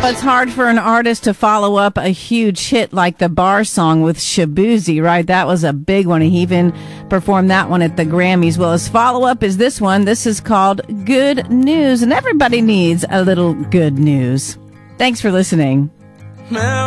It's hard for an artist to follow up a huge hit like the Bar song with Shaboozey, right? That was a big one. He even performed that one at the Grammys. Well, his follow-up is this one. This is called Good News, and everybody needs a little good news. Thanks for listening.